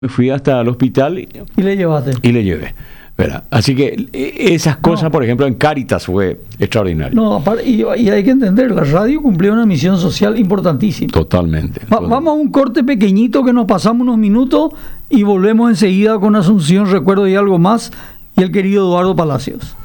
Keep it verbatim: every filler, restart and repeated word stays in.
Me fui hasta el hospital y, Y le llevaste. y le llevé. ¿Verdad? Así que e- esas cosas, No. por ejemplo, en Cáritas fue extraordinario. No, aparte- y, y hay que entender, la radio cumplió una misión social importantísima. Totalmente. Va- vamos a un corte pequeñito que nos pasamos unos minutos y volvemos enseguida con Asunción, recuerdo y algo más, y el querido Eduardo Palacios.